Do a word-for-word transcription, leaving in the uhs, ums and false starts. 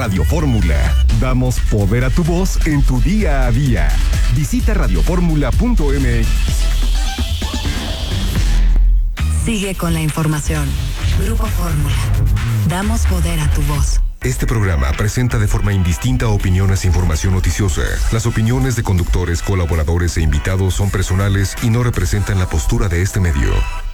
Radio Fórmula. Damos poder a tu voz en tu día a día. Visita radio fórmula punto m x. Sigue con la información. Grupo Fórmula. Damos poder a tu voz. Este programa presenta de forma indistinta opiniones e información noticiosa. Las opiniones de conductores, colaboradores e invitados son personales y no representan la postura de este medio.